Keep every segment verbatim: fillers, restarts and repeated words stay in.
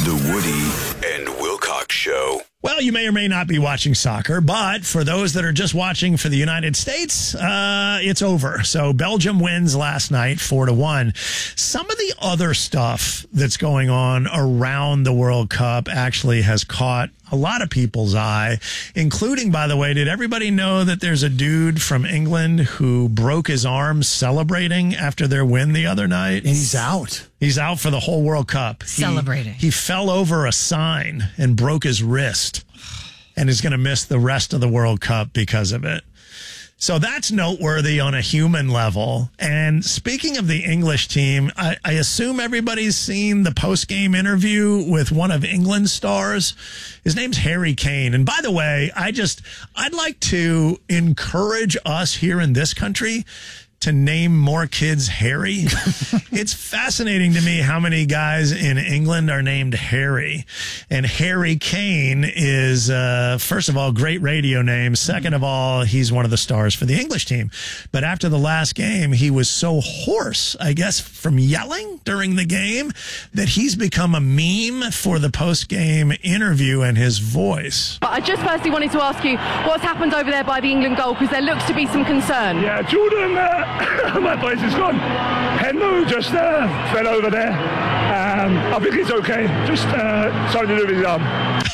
The Woody and Wilcox Show. Well, you may or may not be watching soccer, but for those that are just watching for the United States, uh, it's over. So Belgium wins last night, four to one. Some of the other stuff that's going on around the World Cup actually has caught a lot of people's eye, including, by the way, did everybody know that there's a dude from England who broke his arm celebrating after their win the other night? And he's out. He's out for the whole World Cup. Celebrating. He, he fell over a sign and broke his wrist and is going to miss the rest of the World Cup because of it. So that's noteworthy on a human level. And speaking of the English team, I, I assume everybody's seen the post-game interview with one of England's stars. His name's Harry Kane. And by the way, I just, I'd like to encourage us here in this country to name more kids Harry. It's fascinating to me how many guys in England are named Harry. And Harry Kane is, uh, first of all, great radio name. Second of all, he's one of the stars for the English team. But after the last game, he was so hoarse, I guess, from yelling during the game, that he's become a meme for the post-game interview and his voice. But I just firstly wanted to ask you what's happened over there by the England goal, because there looks to be some concern. Yeah, Jordan, uh, my voice is gone. Henlo just uh, fell over there. Um, I think he's okay. Just uh, something to do with his arm.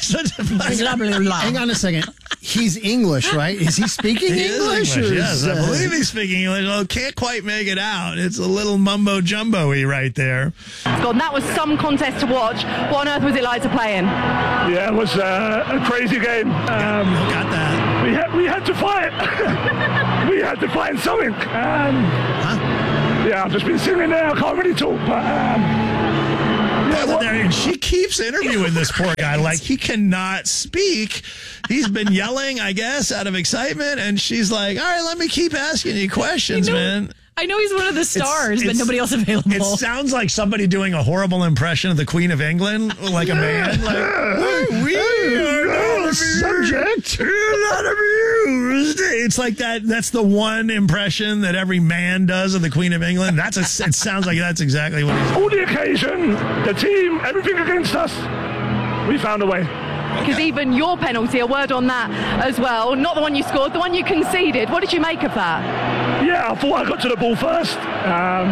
Hang on a second. He's English, right? Is he speaking He English? is English, or yes. is, uh, I believe he's speaking English. Oh, can't quite make it out. It's a little mumbo-jumbo-y right there. God, that was some contest to watch. What on earth was it like to play in? Yeah, it was uh, a crazy game. Um, Got that. we had we had to fight. we had to find something. Um, Yeah, I've just been sitting there. I can't really talk, but. Um, Yeah, well, there, and she keeps interviewing this poor guy like he cannot speak. He's been yelling, I guess, out of excitement, and she's like, all right, let me keep asking you questions, I know, man. I know he's one of the stars, It's- but nobody else available. It sounds like somebody doing a horrible impression of the Queen of England, like a man. Like, we are not subject. We're not amused. It's like that. That's the one impression that every man does of the Queen of England. That's a. It sounds like that's exactly what he's. all the occasion, the team, everything against us, we found a way. Because even your penalty, a word on that as well, not the one you scored, the one you conceded. What did you make of that? Yeah, I thought I got to the ball first. Um,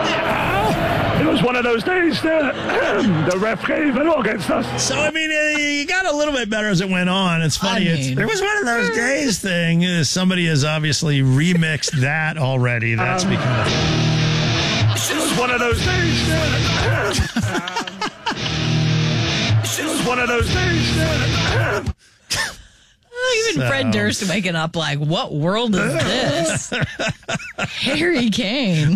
it was one of those days that the ref gave a lot against us. So, I mean, uh, you got a little bit better as it went on. It's funny. I It's, mean- it was one of those days thing. Uh, Somebody has obviously remixed that already. That's Um, become a It was one of those days that... um, it was one of those days that... Even So- Fred Durst waking up like, what world is this? Harry Kane.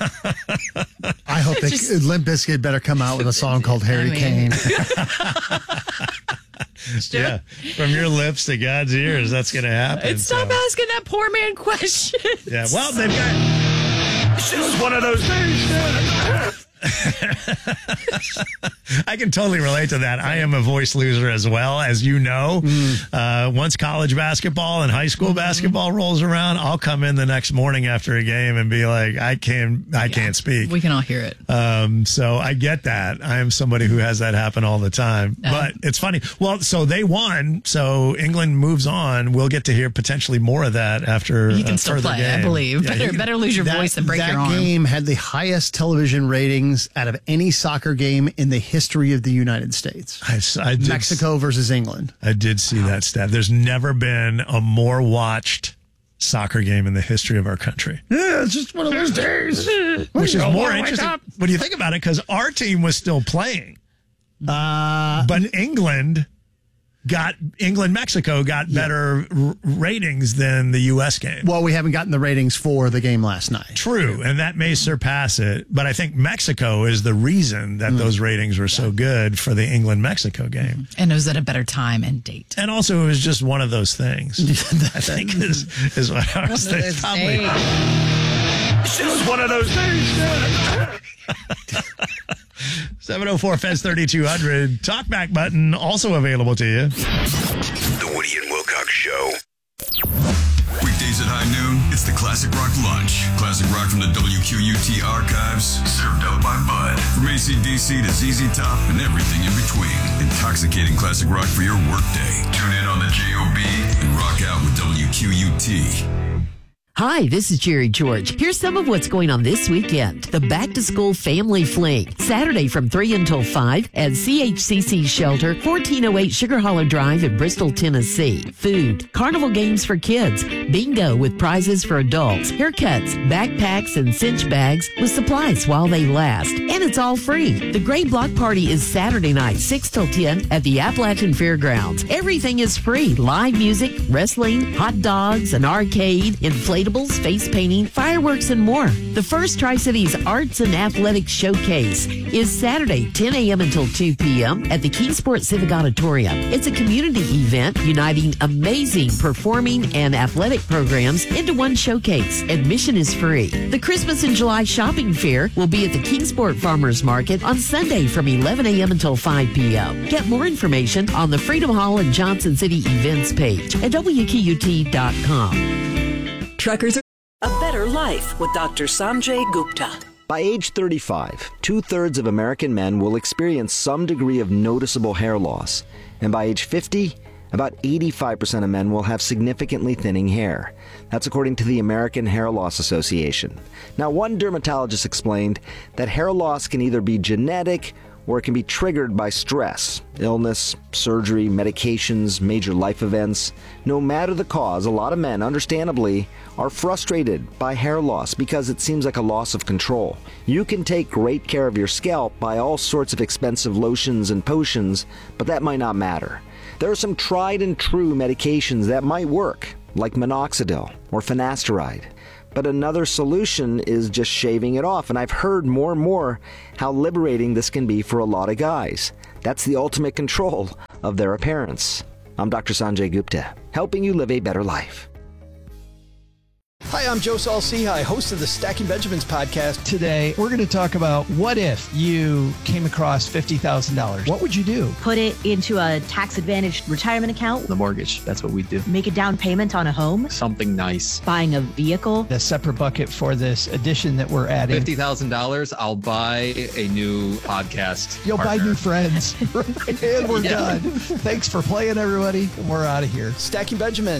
I hope they, Just- Limp Bizkit better come out with a song called Harry I mean- Kane. Yeah, from your lips to God's ears, that's going to happen. And stop so. asking that poor man questions. Yeah, well, they've got. It was one of those days that... I can totally relate to that. I am a voice loser as well, as you know. Mm. Uh, once college basketball and high school Mm-hmm. basketball rolls around, I'll come in the next morning after a game and be like, I can't, I can't speak. We can all hear it. Um, so I get that. I am somebody who has that happen all the time. Uh, But it's funny. Well, so they won. So England moves on. We'll get to hear potentially more of that after You can uh, still further play, game. I believe. Yeah, better, you can- better lose your That- voice than break that your arm. game had the highest television ratings out of any soccer game in the history of the United States. I, s- I did, Mexico versus England. I did see that stat. There's never been a more watched soccer game in the history of our country. Yeah, it's just one of those days. Which is Oh, more wake interesting up. when you think about it, because our team was still playing. Uh, But England got England Mexico got better r- ratings than the U S game. well, we haven't gotten the ratings for the game last night. True, and that may surpass it, but I think Mexico is the reason that those ratings were so good for the England Mexico game. And it was at a better time and date. And also, it was just one of those things. I think is is what I was thinking. Probably. It was one of those days that... seven oh four Fez thirty-two hundred talkback button also available to you. The Woody and Wilcox Show. Weekdays at high noon It's the Classic Rock Lunch. Classic rock from the W Q U T archives, served up by Bud. From A C D C to Z Z Top and everything in between. Intoxicating classic rock for your workday. Tune in on the J O B and rock out with W Q U T. Hi, this is Jerry George. Here's some of what's going on this weekend. The Back to School Family Fling. Saturday from three until five at C H C C Shelter, fourteen oh eight Sugar Hollow Drive in Bristol, Tennessee. Food, carnival games for kids, bingo with prizes for adults, haircuts, backpacks, and cinch bags with supplies while they last. And it's all free. The Great Block Party is Saturday night, six till ten at the Appalachian Fairgrounds. Everything is free. Live music, wrestling, hot dogs, an arcade, inflatable face painting, fireworks, and more. The first Tri-Cities Arts and Athletics Showcase is Saturday, ten a.m. until two p.m. at the Kingsport Civic Auditorium. It's a community event uniting amazing performing and athletic programs into one showcase. Admission is free. The Christmas in July shopping fair will be at the Kingsport Farmers Market on Sunday from eleven a.m. until five p.m. Get more information on the Freedom Hall and Johnson City events page at W Q U T dot com. Truckers are a better life with Doctor Sanjay Gupta. By age thirty-five, two-thirds of American men will experience some degree of noticeable hair loss. And by age fifty, about eighty-five percent of men will have significantly thinning hair. That's according to the American Hair Loss Association. Now, one dermatologist explained that hair loss can either be genetic or it can be triggered by stress, illness, surgery, medications, major life events. No matter the cause, a lot of men, understandably, are frustrated by hair loss because it seems like a loss of control. You can take great care of your scalp by all sorts of expensive lotions and potions, but that might not matter. There are some tried and true medications that might work, like minoxidil or finasteride. But another solution is just shaving it off, and I've heard more and more how liberating this can be for a lot of guys. That's the ultimate control of their appearance. I'm Doctor Sanjay Gupta, helping you live a better life. Hi, I'm Joe Saul-Sehy, host of the Stacking Benjamins podcast. Today, we're going to talk about what if you came across fifty thousand dollars. What would you do? Put it into a tax-advantaged retirement account. The mortgage, that's what we do. Make a down payment on a home. Something nice. Buying a vehicle. A separate bucket for this addition that we're adding. fifty thousand dollars, I'll buy a new podcast You'll partner. buy new friends. And we're yeah. done. Thanks for playing, everybody. And we're out of here. Stacking Benjamins.